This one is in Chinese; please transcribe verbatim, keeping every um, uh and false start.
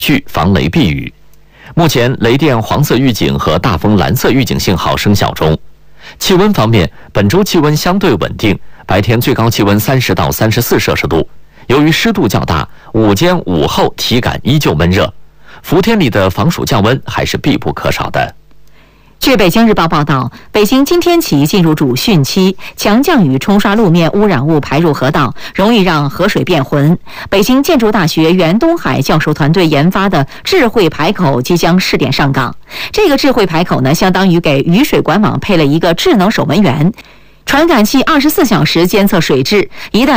具防雷避雨。目前雷电黄色预警和大风蓝色预警信号生效中。气温方面，本周气温相对稳定，白天最高气温三十到三十四摄氏度。由于湿度较大，午间午后体感依旧闷热，伏天里的防暑降温还是必不可少的。 据北京日报报道，北京今天起进入主汛期，强降雨冲刷路面污染物排入河道，容易让河水变浑。北京建筑大学袁东海教授团队研发的智慧排口即将试点上岗。这个智慧排口呢，相当于给雨水管网配了一个智能守门员，传感器二十四小时监测水质，一旦